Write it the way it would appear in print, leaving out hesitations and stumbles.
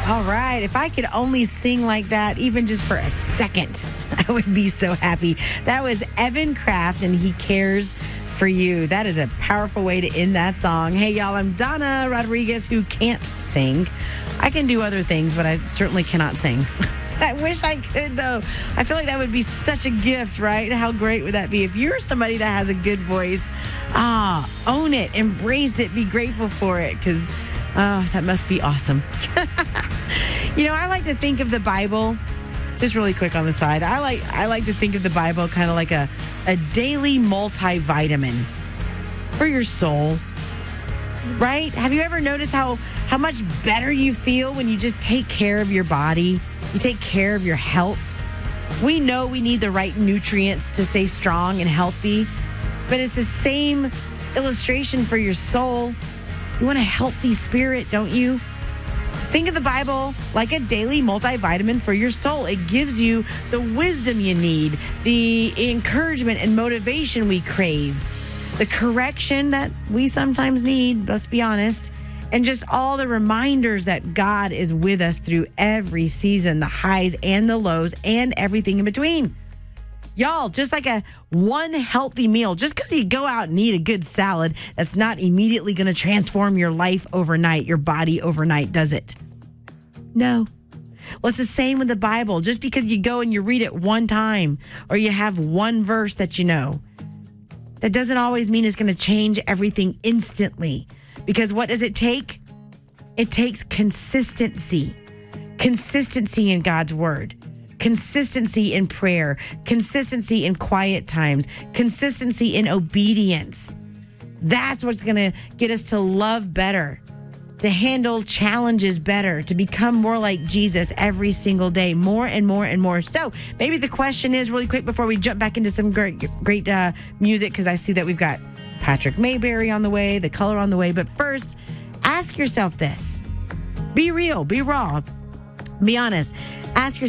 All right. If I could only sing like that, even just for a second, I would be so happy. That was Evan Kraft, and He Cares for You. That is a powerful way to end that song. Hey, y'all, I'm Donna Rodriguez, who can't sing. I can do other things, but I certainly cannot sing. I wish I could, though. I feel like that would be such a gift, right? How great would that be? If you're somebody that has a good voice, own it, embrace it, be grateful for it, because that must be awesome. I like to think of the Bible, just really quick on the side, I like to think of the Bible kind of like a daily multivitamin for your soul, right? Have you ever noticed how much better you feel when you just take care of your body? You take care of your health. We know we need the right nutrients to stay strong and healthy, but it's the same illustration for your soul. You want a healthy spirit, don't you? Think of the Bible like a daily multivitamin for your soul. It gives you the wisdom you need, the encouragement and motivation we crave, the correction that we sometimes need, let's be honest, and just all the reminders that God is with us through every season, the highs and the lows and everything in between. Y'all, just like one healthy meal, just because you go out and eat a good salad, that's not immediately going to transform your life overnight, your body overnight, does it? No. Well, it's the same with the Bible. Just because you go and you read it one time or you have one verse that you know, that doesn't always mean it's going to change everything instantly. Because what does it take? It takes consistency. Consistency in God's word. Consistency in prayer, consistency in quiet times, consistency in obedience. That's what's going to get us to love better, to handle challenges better, to become more like Jesus every single day, more and more and more. So maybe the question is, really quick before we jump back into some great music, because I see that we've got Patrick Mayberry on the way, The Color on the way. But first, ask yourself this. Be real, be raw, be honest. Ask yourself,